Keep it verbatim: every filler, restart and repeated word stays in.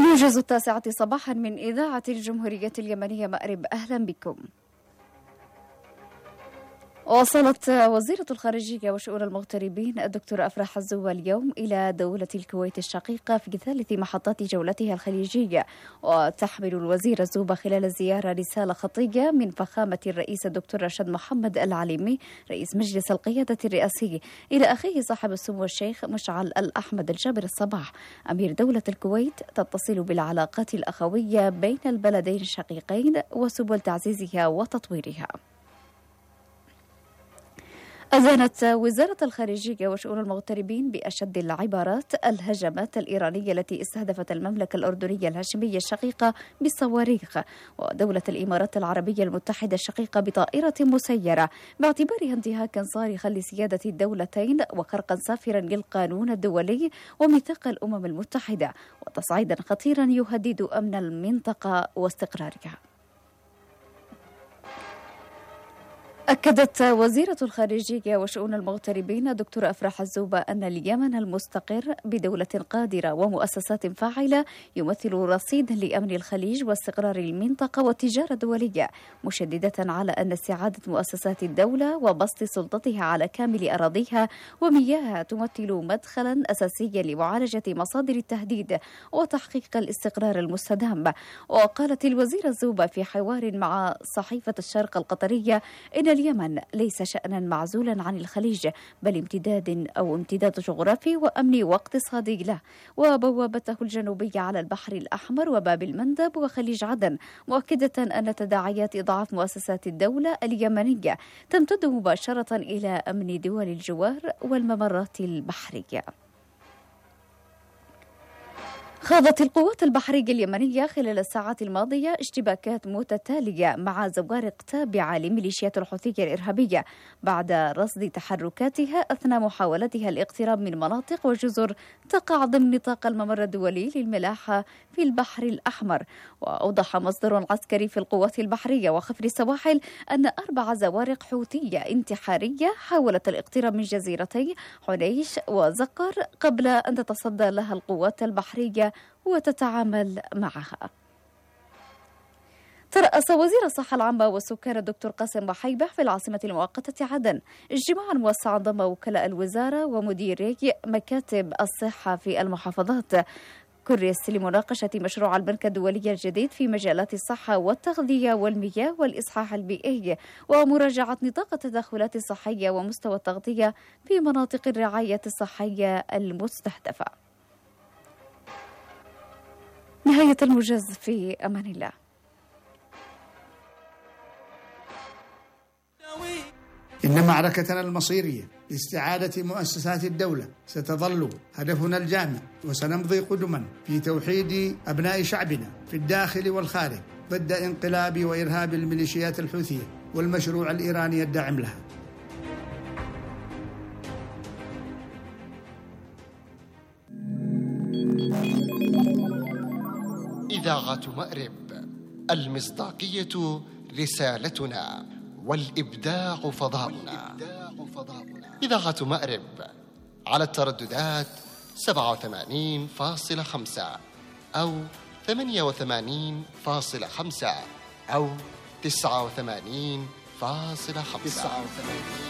موجز التاسعة صباحا من إذاعة الجمهورية اليمنية مأرب، أهلا بكم. وصلت وزيرة الخارجية وشؤون المغتربين الدكتورة أفراح الزوبة اليوم إلى دولة الكويت الشقيقة في ثالث محطات جولتها الخليجية. وتحمل الوزيرة الزوبة خلال الزيارة رسالة خطية من فخامة الرئيس الدكتور رشاد محمد العليمي رئيس مجلس القيادة الرئاسي إلى أخيه صاحب السمو الشيخ مشعل الأحمد الجابر الصباح أمير دولة الكويت، تتصل بالعلاقات الأخوية بين البلدين الشقيقين وسبل تعزيزها وتطويرها. أدانت وزارة الخارجية وشؤون المغتربين بأشد العبارات الهجمات الإيرانية التي استهدفت المملكة الأردنية الهاشمية الشقيقة بالصواريخ ودولة الإمارات العربية المتحدة الشقيقة بطائرة مسيرة، باعتبارها انتهاكا صارخا لسيادة الدولتين وخرقا سافرا للقانون الدولي وميثاق الأمم المتحدة، وتصعيدا خطيرا يهدد أمن المنطقة واستقرارها. أكدت وزيرة الخارجية وشؤون المغتربين دكتورة أفراح الزوبة أن اليمن المستقر بدولة قادرة ومؤسسات فاعلة يمثل رصيدا لأمن الخليج واستقرار المنطقة والتجارة الدولية، مشددة على أن استعادة مؤسسات الدولة وبسط سلطتها على كامل أراضيها ومياهها تمثل مدخلا أساسيا لمعالجة مصادر التهديد وتحقيق الاستقرار المستدام. وقالت الوزيرة الزوبة في حوار مع صحيفة الشرق القطرية إن اليمن ليس شأنا معزولا عن الخليج، بل امتداد أو امتداد جغرافي وأمني واقتصادي له، وبوابته الجنوبية على البحر الأحمر وباب المندب وخليج عدن، مؤكدة أن تداعيات إضعاف مؤسسات الدولة اليمنية تمتد مباشرة إلى أمن دول الجوار والممرات البحرية. خاضت القوات البحرية اليمنية خلال الساعات الماضية اشتباكات متتالية مع زوارق تابعة لميليشيات الحوثية الإرهابية بعد رصد تحركاتها أثناء محاولتها الاقتراب من مناطق وجزر تقع ضمن نطاق الممر الدولي للملاحة في البحر الأحمر. وأوضح مصدر عسكري في القوات البحرية وخفر السواحل أن أربع زوارق حوثية انتحارية حاولت الاقتراب من جزيرتي حنيش وزقر قبل أن تتصدى لها القوات البحرية وتتعامل معها. ترأس وزير الصحة العامة والسكان الدكتور قاسم بحيبة في العاصمة المؤقتة عدن اجتماعا موسعا ضم وكلاء الوزارة ومديري مكاتب الصحة في المحافظات، كرس لمناقشة مشروع البنك الدولي الجديد في مجالات الصحة والتغذية والمياه والإصحاح البيئي، ومراجعة نطاق التدخلات الصحية ومستوى التغطية في مناطق الرعاية الصحية المستهدفة. نهاية الموجز، في أمان الله. إن معركتنا المصيرية لاستعادة مؤسسات الدولة ستظل هدفنا الجامع، وسنمضي قدما في توحيد أبناء شعبنا في الداخل والخارج ضد انقلاب وإرهاب الميليشيات الحوثية والمشروع الإيراني الداعم لها. إذاعة مأرب، المصداقية رسالتنا والإبداع فضاؤنا. إذاعة مأرب على الترددات سبعة وثمانين فاصلة خمسة أو ثمانية وثمانين فاصلة خمسة أو تسعة وثمانين فاصلة خمسة.